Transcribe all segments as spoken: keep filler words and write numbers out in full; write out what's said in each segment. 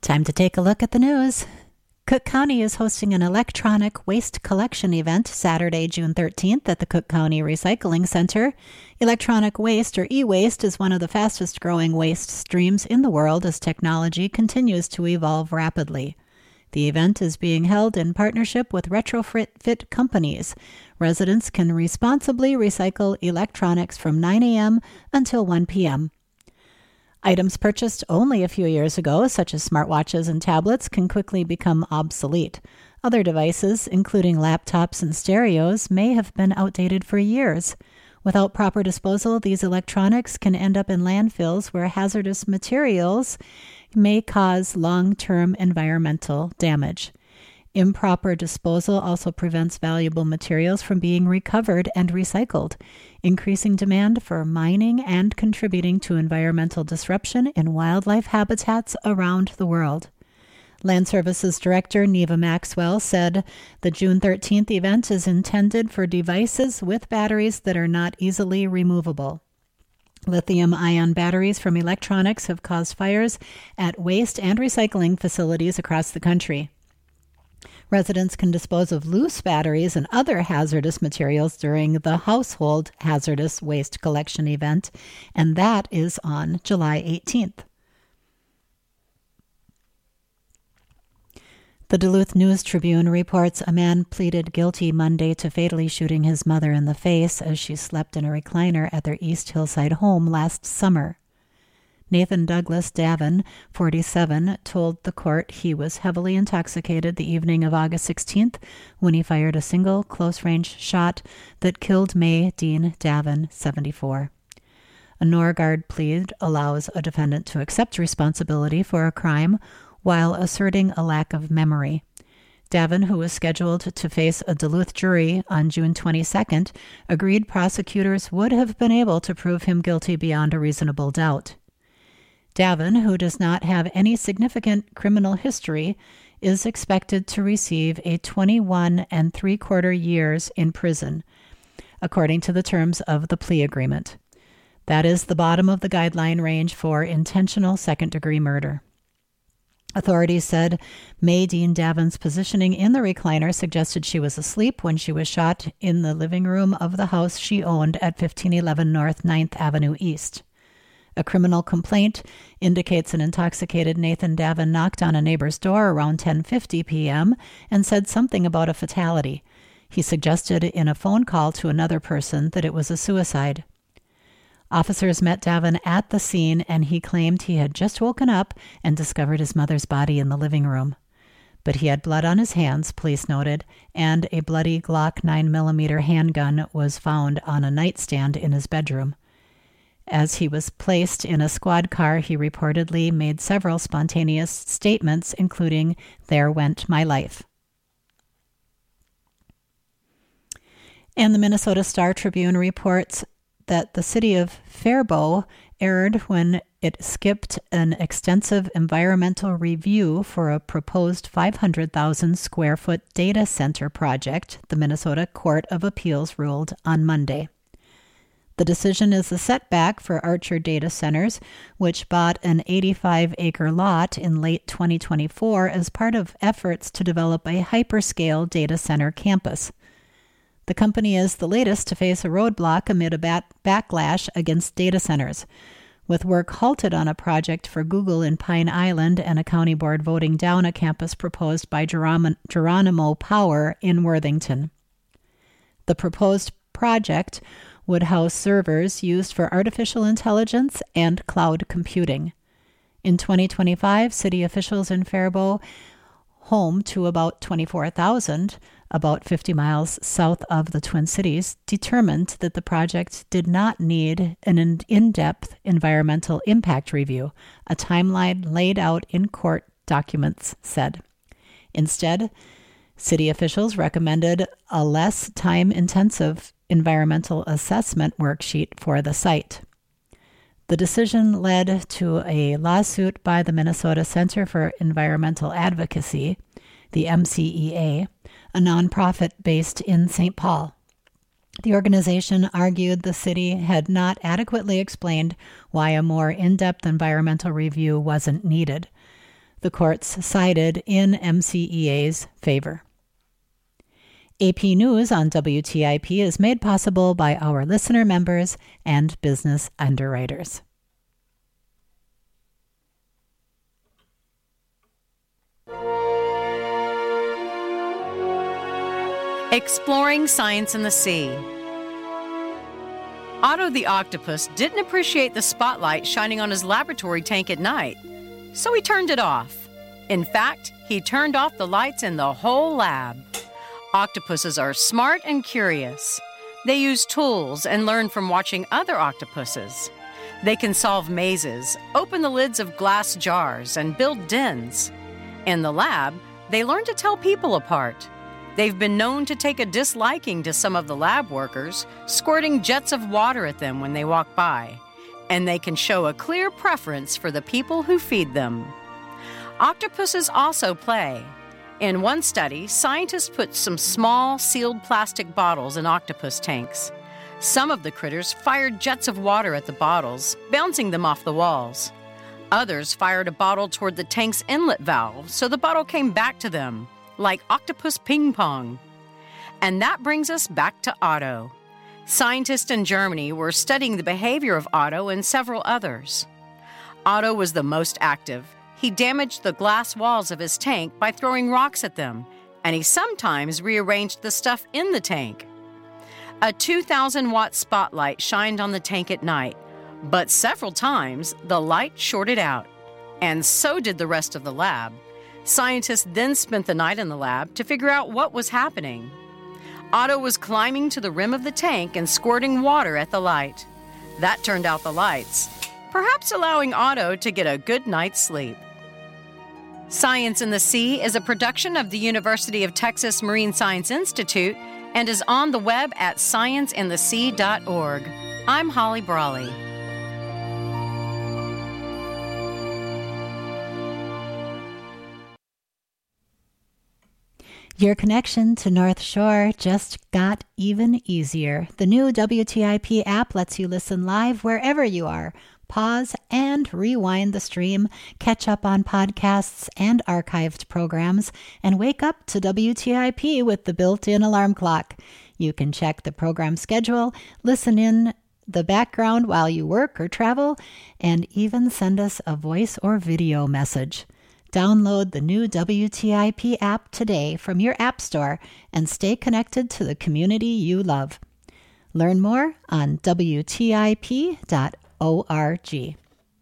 Time to take a look at the news. Cook County is hosting an electronic waste collection event Saturday, June thirteenth at the Cook County Recycling Center. Electronic waste, or e-waste, is one of the fastest growing waste streams in the world as technology continues to evolve rapidly. The event is being held in partnership with retrofit companies. Residents can responsibly recycle electronics from nine a.m. until one p.m. Items purchased only a few years ago, such as smartwatches and tablets, can quickly become obsolete. Other devices, including laptops and stereos, may have been outdated for years. Without proper disposal, these electronics can end up in landfills where hazardous materials may cause long-term environmental damage. Improper disposal also prevents valuable materials from being recovered and recycled, increasing demand for mining and contributing to environmental disruption in wildlife habitats around the world. Land Services Director Neva Maxwell said the June thirteenth event is intended for devices with batteries that are not easily removable. Lithium-ion batteries from electronics have caused fires at waste and recycling facilities across the country. Residents can dispose of loose batteries and other hazardous materials during the Household Hazardous Waste Collection event, and that is on July eighteenth. The Duluth News-Tribune reports a man pleaded guilty Monday to fatally shooting his mother in the face as she slept in a recliner at their East Hillside home last summer. Nathan Douglas Davin, forty-seven, told the court he was heavily intoxicated the evening of August sixteenth when he fired a single close-range shot that killed May Dean Davin, seventy-four. A Norgard plea allows a defendant to accept responsibility for a crime while asserting a lack of memory. Davin, who was scheduled to face a Duluth jury on June twenty-second, agreed prosecutors would have been able to prove him guilty beyond a reasonable doubt. Davin, who does not have any significant criminal history, is expected to receive a twenty-one and three-quarter years in prison, according to the terms of the plea agreement. That is the bottom of the guideline range for intentional second-degree murder. Authorities said May Dean Davin's positioning in the recliner suggested she was asleep when she was shot in the living room of the house she owned at fifteen eleven North ninth Avenue East. A criminal complaint indicates an intoxicated Nathan Davin knocked on a neighbor's door around ten fifty p.m. and said something about a fatality. He suggested in a phone call to another person that it was a suicide. Officers met Davin at the scene, and he claimed he had just woken up and discovered his mother's body in the living room. But he had blood on his hands, police noted, and a bloody Glock nine millimeter handgun was found on a nightstand in his bedroom. As he was placed in a squad car, he reportedly made several spontaneous statements, including, "There went my life." And the Minnesota Star Tribune reports that the city of Faribault erred when it skipped an extensive environmental review for a proposed five hundred thousand square foot data center project, the Minnesota Court of Appeals ruled on Monday. The decision is a setback for Archer Data Centers, which bought an eighty-five acre lot in late twenty twenty-four as part of efforts to develop a hyperscale data center campus. The company is the latest to face a roadblock amid a bat- backlash against data centers, with work halted on a project for Google in Pine Island and a county board voting down a campus proposed by Geron- Geronimo Power in Worthington. The proposed project would house servers used for artificial intelligence and cloud computing. In twenty twenty-five, city officials in Faribault, home to about twenty-four thousand, about fifty miles south of the Twin Cities, determined that the project did not need an in-depth environmental impact review, a timeline laid out in court documents said. Instead, city officials recommended a less time-intensive environmental assessment worksheet for the site. The decision led to a lawsuit by the Minnesota Center for Environmental Advocacy, the M C E A, a nonprofit based in Saint Paul. The organization argued the city had not adequately explained why a more in-depth environmental review wasn't needed. The courts sided in M C E A's favor. A P News on W T I P is made possible by our listener members and business underwriters. Exploring science in the sea. Otto the octopus didn't appreciate the spotlight shining on his laboratory tank at night, so he turned it off. In fact, he turned off the lights in the whole lab. Octopuses are smart and curious. They use tools and learn from watching other octopuses. They can solve mazes, open the lids of glass jars, and build dens. In the lab, they learn to tell people apart. They've been known to take a disliking to some of the lab workers, squirting jets of water at them when they walk by. And they can show a clear preference for the people who feed them. Octopuses also play. In one study, scientists put some small, sealed plastic bottles in octopus tanks. Some of the critters fired jets of water at the bottles, bouncing them off the walls. Others fired a bottle toward the tank's inlet valve, so the bottle came back to them, like octopus ping pong. And that brings us back to Otto. Scientists in Germany were studying the behavior of Otto and several others. Otto was the most active. He damaged the glass walls of his tank by throwing rocks at them, and he sometimes rearranged the stuff in the tank. A two thousand watt spotlight shined on the tank at night, but several times the light shorted out, and so did the rest of the lab. Scientists then spent the night in the lab to figure out what was happening. Otto was climbing to the rim of the tank and squirting water at the light. That turned out the lights, perhaps allowing Otto to get a good night's sleep. Science in the Sea is a production of the University of Texas Marine Science Institute and is on the web at science in the sea dot org. I'm Holly Brawley. Your connection to North Shore just got even easier. The new W T I P app lets you listen live wherever you are. Pause and rewind the stream, catch up on podcasts and archived programs, and wake up to W T I P with the built-in alarm clock. You can check the program schedule, listen in the background while you work or travel, and even send us a voice or video message. Download the new W T I P app today from your app store and stay connected to the community you love. Learn more on W T I P dot org. You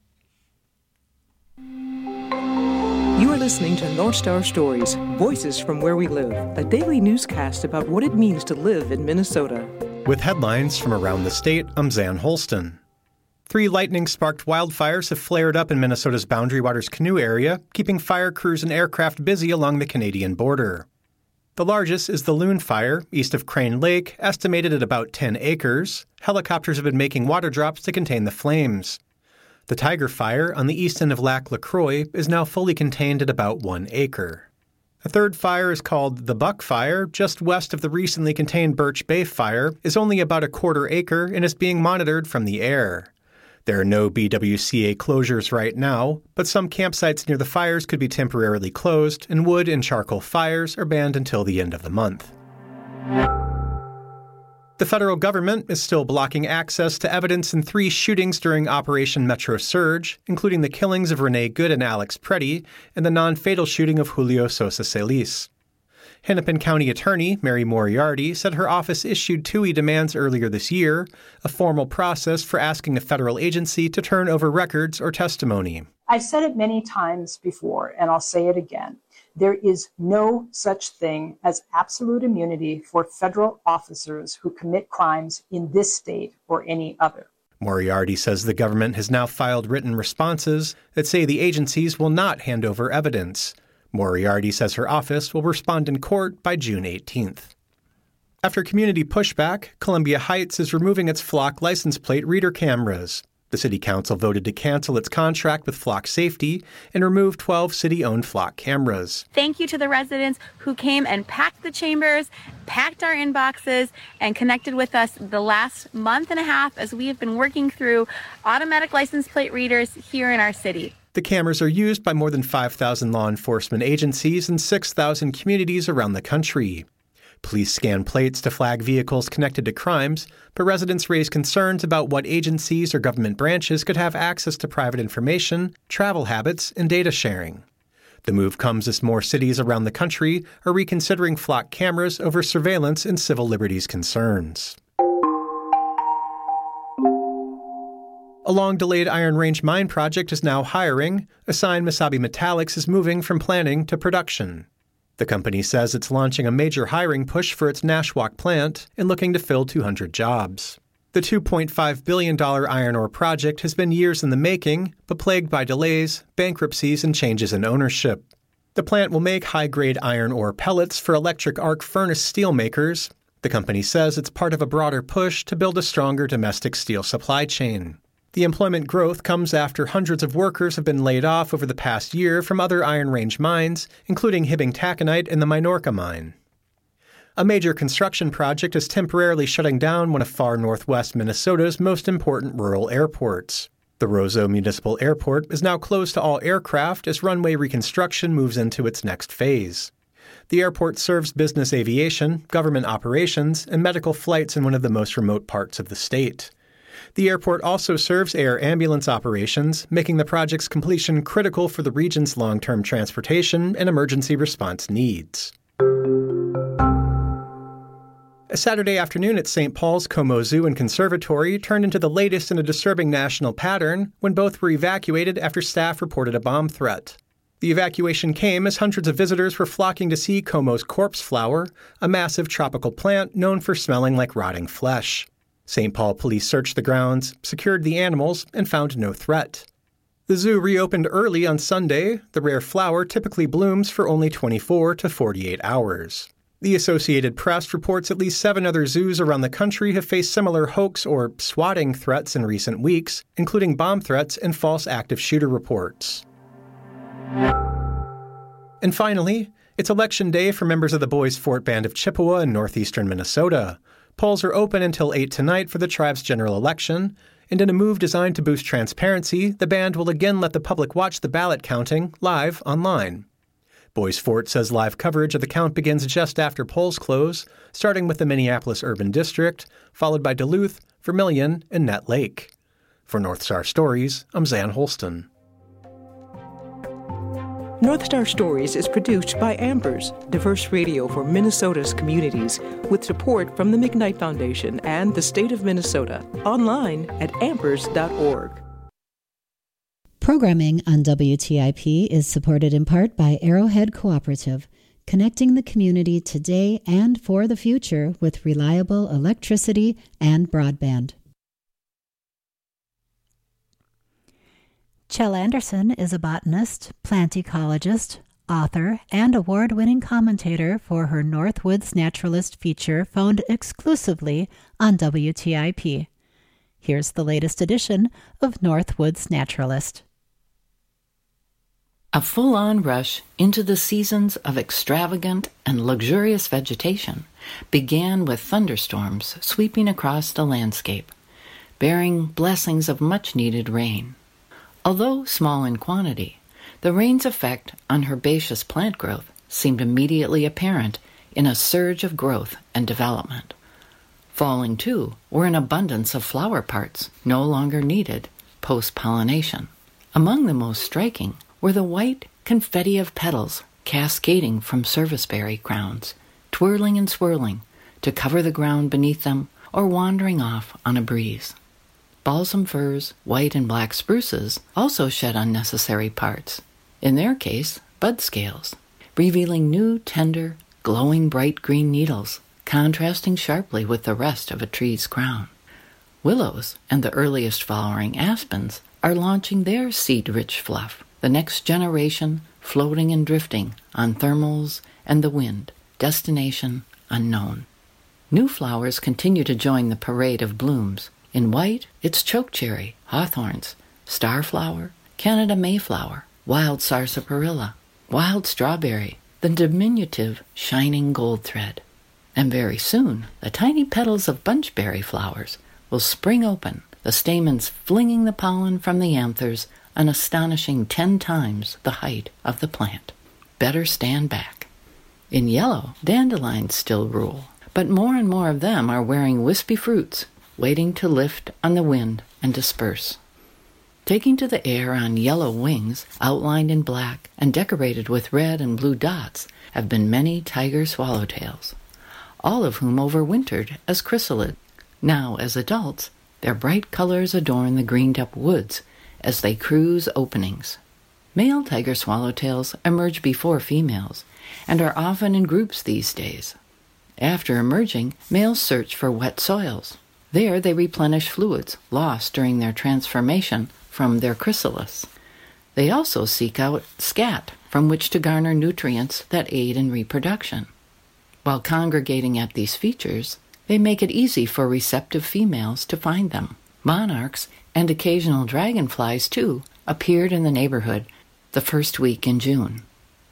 are listening to North Star Stories, Voices from Where We Live, a daily newscast about what it means to live in Minnesota. With headlines from around the state, I'm Zan Holston. Three lightning-sparked wildfires have flared up in Minnesota's Boundary Waters Canoe area, keeping fire crews and aircraft busy along the Canadian border. The largest is the Loon Fire, east of Crane Lake, estimated at about ten acres. Helicopters have been making water drops to contain the flames. The Tiger Fire, on the east end of Lac La Croix, is now fully contained at about one acre. A third fire is called the Buck Fire, just west of the recently contained Birch Bay Fire, is only about a quarter acre and is being monitored from the air. There are no B W C A closures right now, but some campsites near the fires could be temporarily closed, and wood and charcoal fires are banned until the end of the month. The federal government is still blocking access to evidence in three shootings during Operation Metro Surge, including the killings of Renee Good and Alex Preddy and the non-fatal shooting of Julio Sosa Celis. Hennepin County Attorney Mary Moriarty said her office issued T U I demands earlier this year, a formal process for asking a federal agency to turn over records or testimony. I've said it many times before, and I'll say it again. There is no such thing as absolute immunity for federal officers who commit crimes in this state or any other. Moriarty says the government has now filed written responses that say the agencies will not hand over evidence. Moriarty says her office will respond in court by June eighteenth. After community pushback, Columbia Heights is removing its Flock license plate reader cameras. The City Council voted to cancel its contract with Flock Safety and remove twelve city-owned Flock cameras. Thank you to the residents who came and packed the chambers, packed our inboxes, and connected with us the last month and a half as we have been working through automatic license plate readers here in our city. The cameras are used by more than five thousand law enforcement agencies and six thousand communities around the country. Police scan plates to flag vehicles connected to crimes, but residents raise concerns about what agencies or government branches could have access to private information, travel habits, and data sharing. The move comes as more cities around the country are reconsidering flock cameras over surveillance and civil liberties concerns. A long-delayed Iron Range mine project is now hiring, a sign Mesabi Metallics is moving from planning to production. The company says it's launching a major hiring push for its Nashwauk plant and looking to fill two hundred jobs. The two point five billion dollars iron ore project has been years in the making, but plagued by delays, bankruptcies, and changes in ownership. The plant will make high-grade iron ore pellets for electric arc furnace steel makers. The company says it's part of a broader push to build a stronger domestic steel supply chain. The employment growth comes after hundreds of workers have been laid off over the past year from other Iron Range mines, including Hibbing Taconite and the Minorca mine. A major construction project is temporarily shutting down one of far northwest Minnesota's most important rural airports. The Roseau Municipal Airport is now closed to all aircraft as runway reconstruction moves into its next phase. The airport serves business aviation, government operations, and medical flights in one of the most remote parts of the state. The airport also serves air ambulance operations, making the project's completion critical for the region's long-term transportation and emergency response needs. A Saturday afternoon at Saint Paul's Como Zoo and Conservatory turned into the latest in a disturbing national pattern when both were evacuated after staff reported a bomb threat. The evacuation came as hundreds of visitors were flocking to see Como's corpse flower, a massive tropical plant known for smelling like rotting flesh. Saint Paul police searched the grounds, secured the animals, and found no threat. The zoo reopened early on Sunday. The rare flower typically blooms for only twenty-four to forty-eight hours. The Associated Press reports at least seven other zoos around the country have faced similar hoax or swatting threats in recent weeks, including bomb threats and false active shooter reports. And finally, it's Election Day for members of the Boys Fort Band of Chippewa in northeastern Minnesota. Polls are open until eight tonight for the tribe's general election, and in a move designed to boost transparency, the band will again let the public watch the ballot counting live online. Boys Fort says live coverage of the count begins just after polls close, starting with the Minneapolis Urban District, followed by Duluth, Vermilion, and Nett Lake. For North Star Stories, I'm Zan Holston. North Star Stories is produced by Ambers, diverse radio for Minnesota's communities, with support from the McKnight Foundation and the state of Minnesota. Online at ambers dot org. Programming on W T I P is supported in part by Arrowhead Cooperative, connecting the community today and for the future with reliable electricity and broadband. Kjell Anderson is a botanist, plant ecologist, author, and award-winning commentator for her Northwoods Naturalist feature found exclusively on W T I P. Here's the latest edition of Northwoods Naturalist. A full-on rush into the seasons of extravagant and luxurious vegetation began with thunderstorms sweeping across the landscape, bearing blessings of much-needed rain. Although small in quantity, the rain's effect on herbaceous plant growth seemed immediately apparent in a surge of growth and development. Falling, too, were an abundance of flower parts no longer needed post-pollination. Among the most striking were the white confetti of petals cascading from serviceberry crowns, twirling and swirling to cover the ground beneath them or wandering off on a breeze. Balsam firs, white and black spruces also shed unnecessary parts, in their case, bud scales, revealing new, tender, glowing bright green needles, contrasting sharply with the rest of a tree's crown. Willows and the earliest flowering aspens are launching their seed-rich fluff, the next generation floating and drifting on thermals and the wind, destination unknown. New flowers continue to join the parade of blooms. In white, it's chokecherry, hawthorns, starflower, Canada mayflower, wild sarsaparilla, wild strawberry, the diminutive shining goldthread. And very soon, the tiny petals of bunchberry flowers will spring open, the stamens flinging the pollen from the anthers an astonishing ten times the height of the plant. Better stand back. In yellow, dandelions still rule, but more and more of them are wearing wispy fruits, waiting to lift on the wind and disperse. Taking to the air on yellow wings, outlined in black and decorated with red and blue dots, have been many tiger swallowtails, all of whom overwintered as chrysalids. Now, as adults, their bright colors adorn the greened-up woods as they cruise openings. Male tiger swallowtails emerge before females and are often in groups these days. After emerging, males search for wet soils. There they replenish fluids lost during their transformation from their chrysalis. They also seek out scat from which to garner nutrients that aid in reproduction. While congregating at these features, they make it easy for receptive females to find them. Monarchs and occasional dragonflies, too, appeared in the neighborhood the first week in June.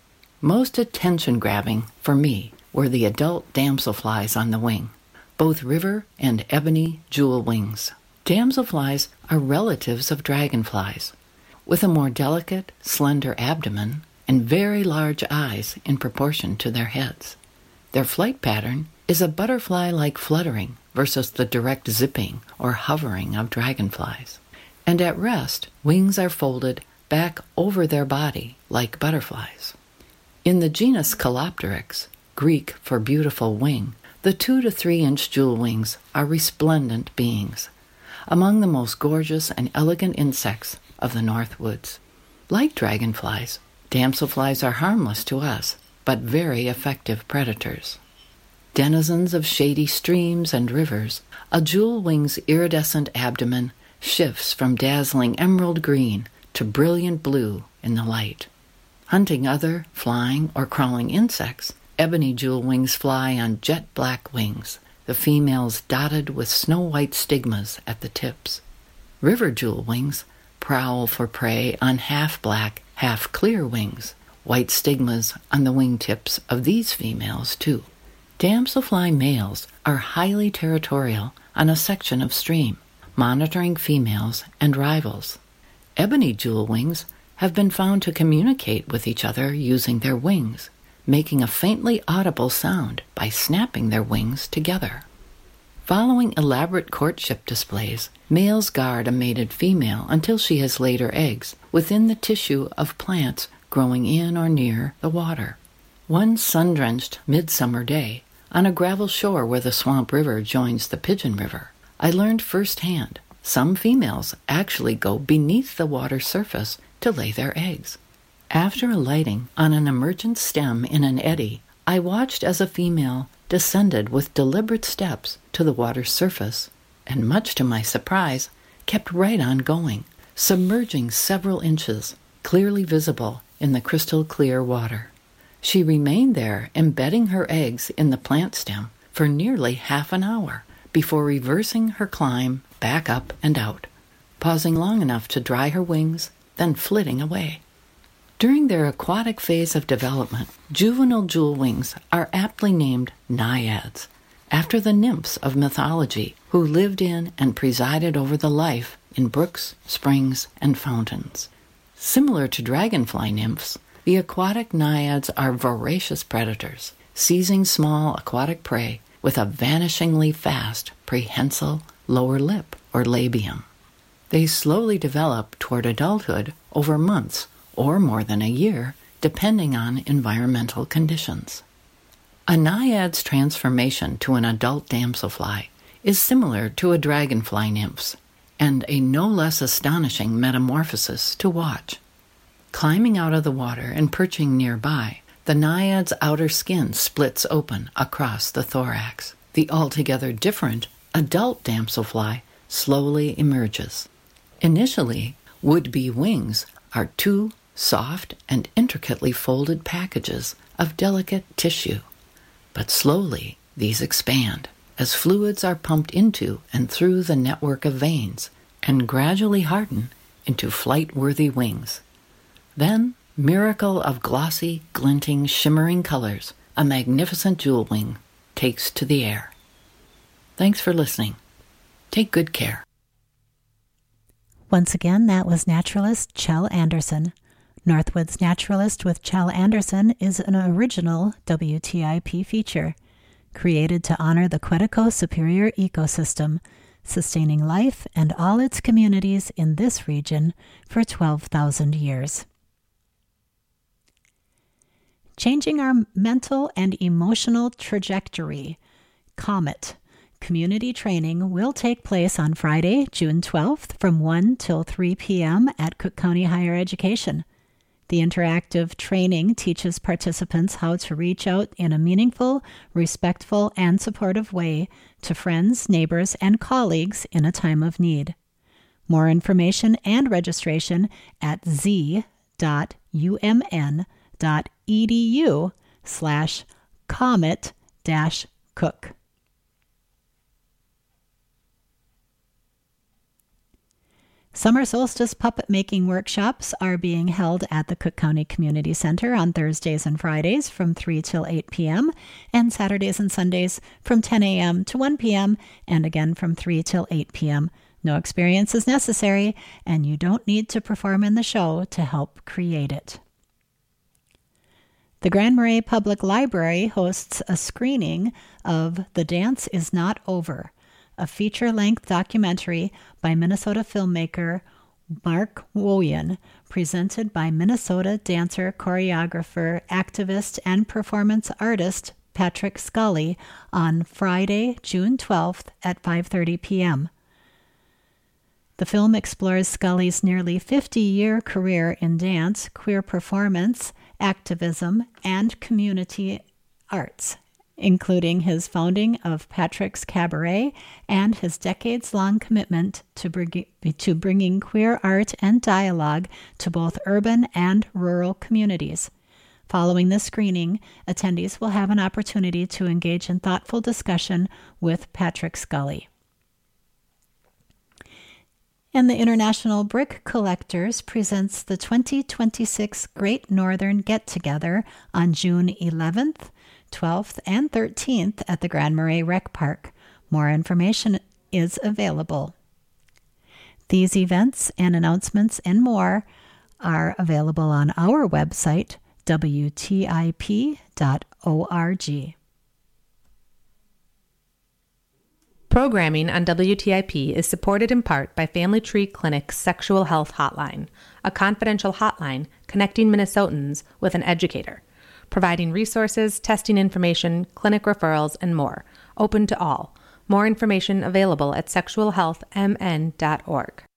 Most attention-grabbing, for me, were the adult damselflies on the wing, both river and ebony jewel wings. Damselflies are relatives of dragonflies, with a more delicate, slender abdomen and very large eyes in proportion to their heads. Their flight pattern is a butterfly-like fluttering versus the direct zipping or hovering of dragonflies. And at rest, wings are folded back over their body like butterflies. In the genus Calopteryx, Greek for beautiful wing, the two to three inch jewel wings are resplendent beings, among the most gorgeous and elegant insects of the North Woods. Like dragonflies, damselflies are harmless to us, but very effective predators. Denizens of shady streams and rivers, a jewel wing's iridescent abdomen shifts from dazzling emerald green to brilliant blue in the light. Hunting other flying or crawling insects, ebony jewel wings fly on jet black wings, the females dotted with snow-white stigmas at the tips. River jewel wings prowl for prey on half-black, half-clear wings, white stigmas on the wingtips of these females, too. Damselfly males are highly territorial on a section of stream, monitoring females and rivals. Ebony jewel wings have been found to communicate with each other using their wings, making a faintly audible sound by snapping their wings together. Following elaborate courtship displays, males guard a mated female until she has laid her eggs within the tissue of plants growing in or near the water. One sun-drenched midsummer day, on a gravel shore where the Swamp River joins the Pigeon River, I learned firsthand some females actually go beneath the water surface to lay their eggs. After alighting on an emergent stem in an eddy, I watched as a female descended with deliberate steps to the water's surface, and much to my surprise, kept right on going, submerging several inches, clearly visible in the crystal-clear water. She remained there, embedding her eggs in the plant stem for nearly half an hour before reversing her climb back up and out, pausing long enough to dry her wings, then flitting away. During their aquatic phase of development, juvenile jewel wings are aptly named naiads, after the nymphs of mythology who lived in and presided over the life in brooks, springs, and fountains. Similar to dragonfly nymphs, the aquatic naiads are voracious predators, seizing small aquatic prey with a vanishingly fast prehensile lower lip or labium. They slowly develop toward adulthood over months or more than a year, depending on environmental conditions. A naiad's transformation to an adult damselfly is similar to a dragonfly nymph's, and a no less astonishing metamorphosis to watch. Climbing out of the water and perching nearby, the naiad's outer skin splits open across the thorax. The altogether different adult damselfly slowly emerges. Initially, would-be wings are two soft and intricately folded packages of delicate tissue, but slowly these expand as fluids are pumped into and through the network of veins and gradually harden into flight-worthy wings. Then, miracle of glossy, glinting, shimmering colors, a magnificent jewel wing takes to the air. Thanks for listening. Take good care. Once again, that was naturalist Kjell Anderson. Northwoods Naturalist with Kjell Anderson is an original W T I P feature, created to honor the Quetico Superior ecosystem, sustaining life and all its communities in this region for twelve thousand years. Changing our mental and emotional trajectory, COMET community training will take place on Friday, June twelfth from one till three p.m. at Cook County Higher Education. The interactive training teaches participants how to reach out in a meaningful, respectful, and supportive way to friends, neighbors, and colleagues in a time of need. More information and registration at z dot u m n dot e d u slash comet dash cook. Summer solstice puppet making workshops are being held at the Cook County Community Center on Thursdays and Fridays from three till eight p.m. and Saturdays and Sundays from ten a.m. to one p.m. and again from three till eight p.m. No experience is necessary, and you don't need to perform in the show to help create it. The Grand Marais Public Library hosts a screening of The Dance Is Not Over, a feature-length documentary by Minnesota filmmaker Mark Woyan, presented by Minnesota dancer, choreographer, activist, and performance artist Patrick Scully on Friday, June twelfth at five thirty p.m. The film explores Scully's nearly fifty-year career in dance, queer performance, activism, and community arts, including his founding of Patrick's Cabaret and his decades-long commitment to, bring, to bringing queer art and dialogue to both urban and rural communities. Following this screening, attendees will have an opportunity to engage in thoughtful discussion with Patrick Scully. And the International Brick Collectors presents the twenty twenty-six Great Northern Get-Together on June eleventh, twelfth, and thirteenth at the Grand Marais Rec Park. More information is available. These events and announcements and more are available on our website, w t i p dot org. Programming on W T I P is supported in part by Family Tree Clinic's Sexual Health Hotline, a confidential hotline connecting Minnesotans with an educator, providing resources, testing information, clinic referrals, and more, open to all. More information available at sexual health m n dot org.